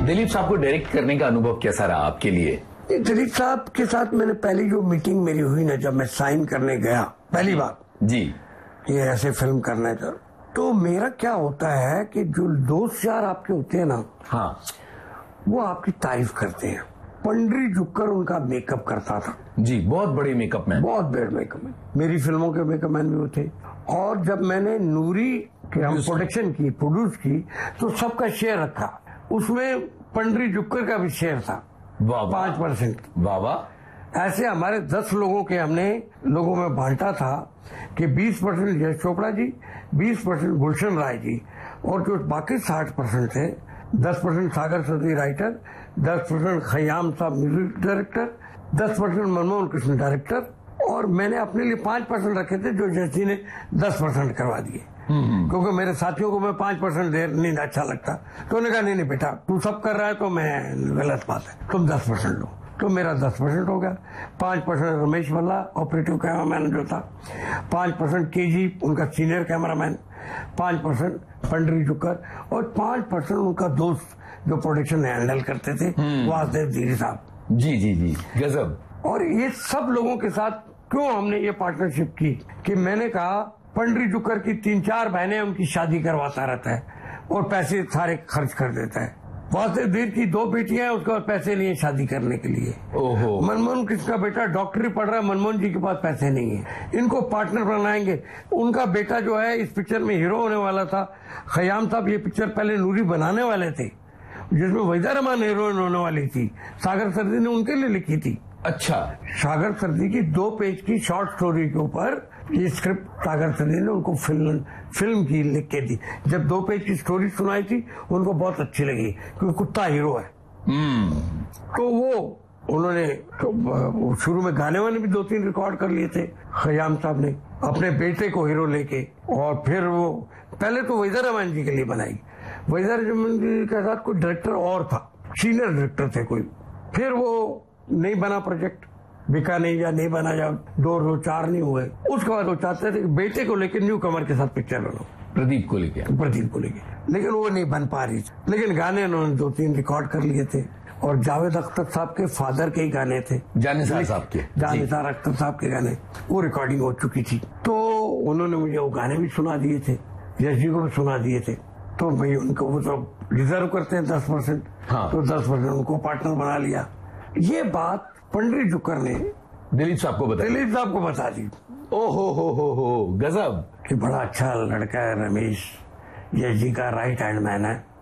दिलीप साहब को डायरेक्ट करने का अनुभव कैसा रहा आपके लिए? दिलीप साहब के साथ मैंने पहली जो मीटिंग मेरी हुई ना, जब मैं साइन करने गया पहली बार जी, ये ऐसे फिल्म करना है, तो मेरा क्या होता है कि जो दोस्त यार आपके होते हैं ना, हाँ, वो आपकी तारीफ करते हैं। पंडरी जुक्कर उनका मेकअप करता था जी, बहुत बड़े मेकअप मैन, बहुत बड़े मेकअप मैन, मेरी फिल्मों के मेकअप मैन भी वो थे। और जब मैंने नूरी की हम प्रोडक्शन की, प्रोड्यूस की, तो सबका शेयर रखा, उसमें पंडरी जुक्कर का भी शेयर था 5%। बाबा, ऐसे हमारे 10 लोगों के हमने लोगों में बांटा था कि 20% यश चोपड़ा जी, 20% गुलशन राय जी, और जो बाकी 60% थे, 10% सागर सदी राइटर, 10% खयाम साहब music director, 10% Manmohan Krishna director, और मैंने अपने लिए 5% रखे थे जो जैसी ने 10% करवा दिए, क्योंकि मेरे साथियों को मैं 5% दे नहीं अच्छा लगता। तो उन्होंने कहा नहीं बेटा, तू सब कर रहा है तो मैं गलत बात है, तुम 10% लो। तो मेरा 10% हो गया। 5% रमेश भल्ला ऑपरेटिव कैमरामैन जो था, 5% केजी उनका सीनियर कैमरामैन, 5% पंडरी जुक्कर, और 5% उनका दोस्त जो प्रोडक्शन हैंडल करते थे, वासुदेव धीरे साहब। जी जी जी, गजब। और ये सब लोगों के साथ क्यों हमने ये पार्टनरशिप की कि मैंने कहा पंडरी जुक्कर की 3-4 बहनें उनकी शादी करवाता रहता है और पैसे सारे खर्च कर देता है। वासुदेव धीर की 2 बेटियां हैं, उसके पास पैसे नहीं है शादी करने के लिए। ओहो। मनमोहन कृष्ण का बेटा डॉक्टरी पढ़ रहा है, मनमोहन जी के पास पैसे नहीं है, इनको पार्टनर बनाएंगे। उनका बेटा जो है इस पिक्चर में हीरो होने वाला था। खयाम साहब ये पिक्चर पहले नूरी बनाने वाले थे, जिसमें वहीदा रहमान हीरोइन होने वाली थी, सागर सर्दी ने उनके लिए लिखी थी। अच्छा, सागर सर्दी की 2 पेज की शॉर्ट स्टोरी के ऊपर ये स्क्रिप्ट सागर सर्दी ने उनको फिल्म की लिख के दी। जब 2 पेज की स्टोरी सुनाई थी, उनको बहुत अच्छी लगी, क्योंकि कुत्ता हीरो है। तो वो उन्होंने तो शुरू में गाने वाने भी 2-3 रिकॉर्ड कर लिए थे खयाम साहब ने अपने बेटे को हीरो लेके। और फिर वो पहले तो वहीदा रहमान जी के लिए बनाई, वहीदा रहमान जी के साथ कोई डायरेक्टर और था, सीनियर डायरेक्टर थे कोई। फिर वो नहीं बना प्रोजेक्ट, बिका नहीं, या नहीं बना, या 2-4 नहीं हुए। उसके बाद वो चाहते थे कि बेटे को लेकर न्यू कमर के साथ पिक्चर बनो, प्रदीप को लेके, लेकिन वो नहीं बन पा रही। लेकिन गाने उन्होंने 2-3 रिकॉर्ड कर लिए थे, और जावेद अख्तर साहब के फादर के ही गाने थे, जानिसार साहब के, जानिसार अख्तर साहब के गाने, वो रिकॉर्डिंग हो चुकी थी। तो उन्होंने मुझे वो गाने भी सुना दिए थे, यश जी को भी सुना दिए थे। तो भाई उनको वो तो रिजर्व करते हैं 10%, हाँ। तो 10% उनको पार्टनर बना लिया। ये बात पंडरी जुक्कर ने दिलीप साहब को बता दी। ओहो गजब, कि बड़ा अच्छा लड़का है रमेश, यश जी का राइट हैंड मैन है।